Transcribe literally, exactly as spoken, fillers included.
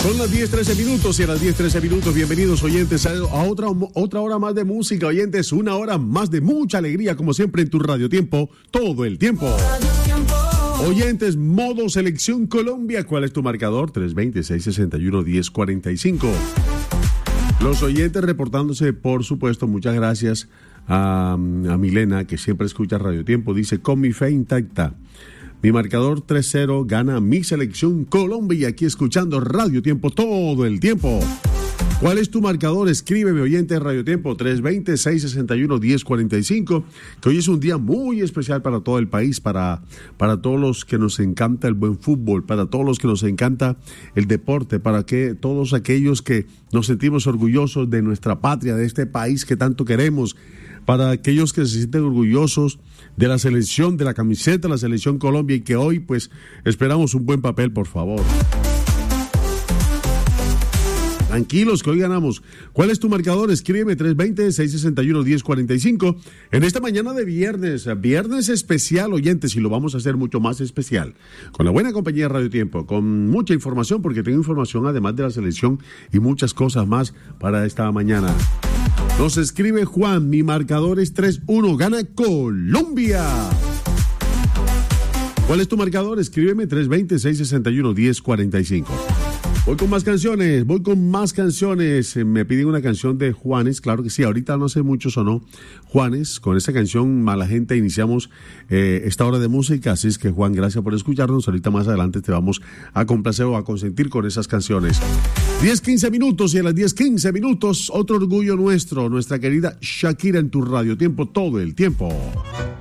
Son las diez trece minutos y a las diez trece minutos, bienvenidos oyentes a, a otra, otra hora más de música, oyentes, una hora más de mucha alegría, como siempre en tu Radio Tiempo, todo el tiempo. Oyentes, modo Selección Colombia, ¿cuál es tu marcador? tres veinte, seiscientos sesenta y uno, diez cuarenta y cinco. Los oyentes reportándose, por supuesto, muchas gracias a, a Milena, que siempre escucha Radio Tiempo, dice, con mi fe intacta. Mi marcador tres cero, gana mi Selección Colombia y aquí escuchando Radio Tiempo todo el tiempo. ¿Cuál es tu marcador? Escríbeme, oyente de Radio Tiempo, tres veinte, seiscientos sesenta y uno, diez cuarenta y cinco, que hoy es un día muy especial para todo el país, para, para todos los que nos encanta el buen fútbol, para todos los que nos encanta el deporte, para que todos aquellos que nos sentimos orgullosos de nuestra patria, de este país que tanto queremos, para aquellos que se sienten orgullosos de la selección, de la camiseta de la Selección Colombia y que hoy pues esperamos un buen papel, por favor. Tranquilos, que hoy ganamos. ¿Cuál es tu marcador? Escríbeme tres veinte, seiscientos sesenta y uno, diez cuarenta y cinco. En esta mañana de viernes, viernes especial, oyentes, y lo vamos a hacer mucho más especial. Con la buena compañía de Radio Tiempo, con mucha información, porque tengo información además de la selección y muchas cosas más para esta mañana. Nos escribe Juan, mi marcador es tres uno, gana Colombia. ¿Cuál es tu marcador? Escríbeme tres veinte, seiscientos sesenta y uno, diez cuarenta y cinco. Voy con más canciones, voy con más canciones. Me piden una canción de Juanes, claro que sí, ahorita no sé mucho sonó Juanes. Con esa canción, Mala Gente, iniciamos eh, esta hora de música. Así es que, Juan, gracias por escucharnos. Ahorita más adelante te vamos a complacer o a consentir con esas canciones. diez quince minutos y a las diez quince minutos, otro orgullo nuestro, nuestra querida Shakira en tu Radio Tiempo todo el tiempo.